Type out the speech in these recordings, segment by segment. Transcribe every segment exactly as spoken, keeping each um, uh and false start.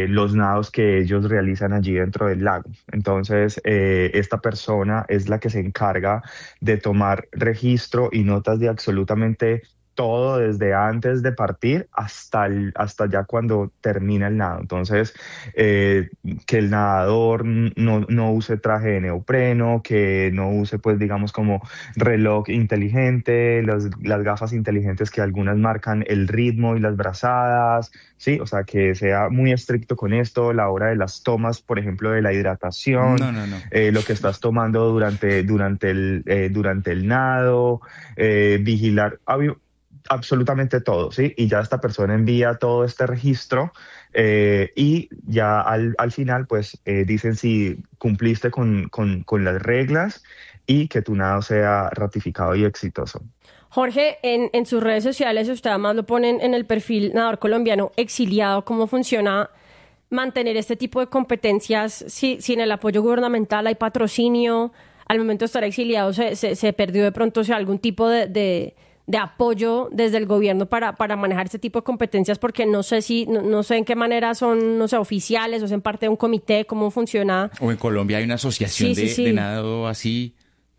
los nados que ellos realizan allí dentro del lago. Entonces, eh, esta persona es la que se encarga de tomar registro y notas de absolutamente todo desde antes de partir hasta, el- hasta ya cuando termina el nado. Entonces, eh, que el nadador no, no use traje de neopreno, que no use, pues, digamos, como reloj inteligente, las, las gafas inteligentes que algunas marcan el ritmo y las brazadas, ¿sí? O sea, que sea muy estricto con esto, la hora de las tomas, por ejemplo, de la hidratación, No, no, no. eh, lo que estás tomando durante, durante el, eh, durante el nado, eh, vigilar abi- absolutamente todo, ¿sí? Y ya esta persona envía todo este registro, eh, y ya al, al final, pues, eh, dicen si cumpliste con, con, con las reglas y que tu nado sea ratificado y exitoso. Jorge, en, en sus redes sociales, usted además lo ponen en el perfil nadador colombiano exiliado. ¿Cómo funciona mantener este tipo de competencias si, sin el apoyo gubernamental? ¿Hay patrocinio? Al momento de estar exiliado, ¿se, se, se perdió de pronto, o sea, algún tipo de, de, de apoyo desde el gobierno para, para manejar este tipo de competencias? Porque no sé si, no, no sé en qué manera son, no sé, oficiales o son parte de un comité, cómo funciona. O en Colombia hay una asociación Sí, sí, de, de sí. nado así.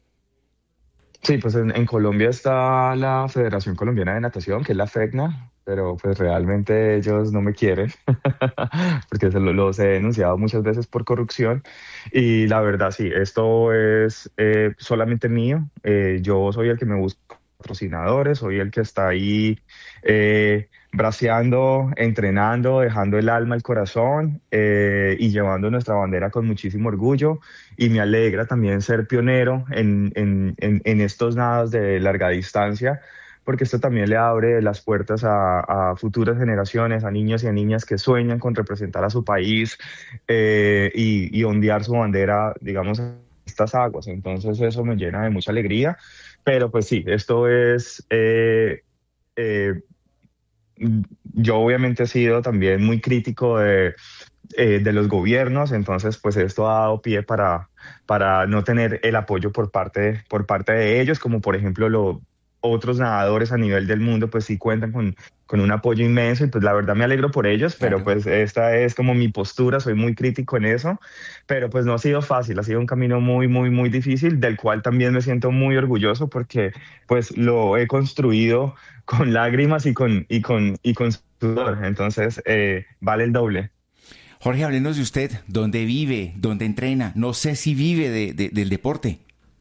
Sí, pues en, en Colombia está la Federación Colombiana de Natación, que es la FECNA, pero pues realmente ellos no me quieren, porque se lo- los he denunciado muchas veces por corrupción. Y la verdad, sí, esto es eh, solamente mío. Eh, yo soy el que me busca patrocinadores, soy el que está ahí eh, braceando, entrenando, dejando el alma, el corazón, eh, y llevando nuestra bandera con muchísimo orgullo. Y me alegra también ser pionero en, en, en, en estos nados de larga distancia, porque esto también le abre las puertas a, a futuras generaciones, a niños y a niñas que sueñan con representar a su país, eh, y, y ondear su bandera, digamos, en estas aguas. Entonces eso me llena de mucha alegría, pero pues sí, esto es... eh, eh, yo obviamente he sido también muy crítico de, eh, de los gobiernos. Entonces pues esto ha dado pie para, para no tener el apoyo por parte, por parte de ellos, como por ejemplo lo, otros nadadores a nivel del mundo, pues sí cuentan con, con un apoyo inmenso, y pues la verdad me alegro por ellos, pero Claro. pues esta es como mi postura, soy muy crítico en eso, pero pues no ha sido fácil, ha sido un camino muy, muy, muy difícil, del cual también me siento muy orgulloso porque pues lo he construido con lágrimas y con, y con, y con sudor. Entonces, eh, vale el doble. Jorge, háblenos de usted. ¿Dónde vive? ¿Dónde entrena? No sé si vive de, de- del deporte.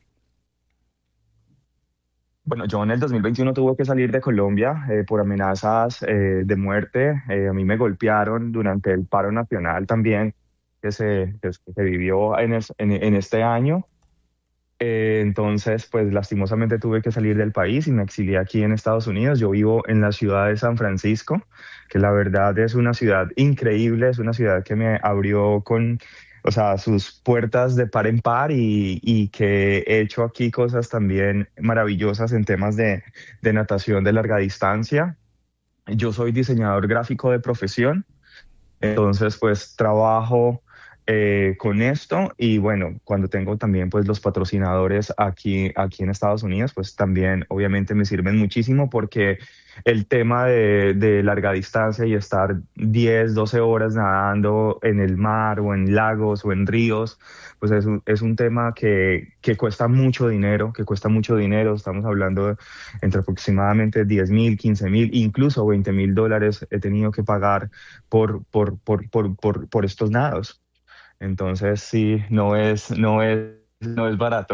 Bueno, yo en el dos mil veintiuno tuve que salir de Colombia eh, por amenazas eh, de muerte. Eh, a mí me golpearon durante el paro nacional también que se, que se vivió en, es- en, en este año. Eh, entonces, pues lastimosamente tuve que salir del país y me exilié aquí en Estados Unidos. Yo vivo en la ciudad de San Francisco, que la verdad es una ciudad increíble, es una ciudad que me abrió con, o sea, sus puertas de par en par, y, y que he hecho aquí cosas también maravillosas en temas de, de natación de larga distancia. Yo soy diseñador gráfico de profesión. Entonces, pues trabajo eh, con esto, y bueno, cuando tengo también pues los patrocinadores aquí, aquí en Estados Unidos, pues también obviamente me sirven muchísimo, porque el tema de, de larga distancia y estar diez doce horas nadando en el mar o en lagos o en ríos, pues es un, es un tema que, que cuesta mucho dinero, que cuesta mucho dinero. Estamos hablando de entre aproximadamente diez mil, quince mil, incluso veinte mil dólares he tenido que pagar por, por, por, por, por, por estos nados. Entonces, sí, no es, no es, no es barato.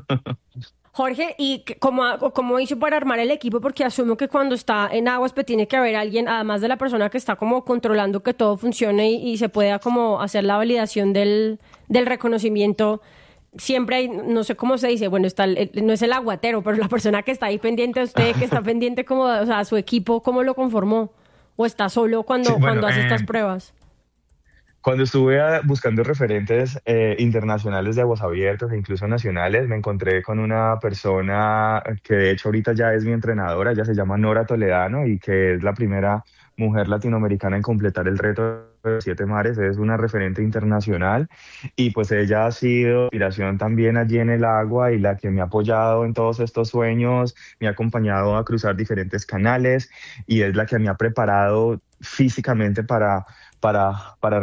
Jorge, ¿y qué- cómo, ha- o cómo hizo para armar el equipo? Porque asumo que cuando está en aguas, pues tiene que haber alguien, además de la persona que está como controlando que todo funcione y, y se pueda como hacer la validación del, del reconocimiento. Siempre hay, no sé cómo se dice, bueno, está el- el- no es el aguatero, pero la persona que está ahí pendiente de usted, que está pendiente como, o sea, su equipo, ¿cómo lo conformó? ¿O está solo Sí, cuando, bueno, cuando hace estas eh, pruebas? cuando estuve ah, buscando referentes eh, internacionales de aguas abiertas e incluso nacionales, me encontré con una persona que de hecho ahorita ya es mi entrenadora. Ella se llama Nora Toledano, y que es la primera mujer latinoamericana en completar el reto de los siete mares. Es una referente internacional, y pues ella ha sido inspiración también allí en el agua, y la que me ha apoyado en todos estos sueños, me ha acompañado a cruzar diferentes canales, y es la que me ha preparado físicamente para, para, para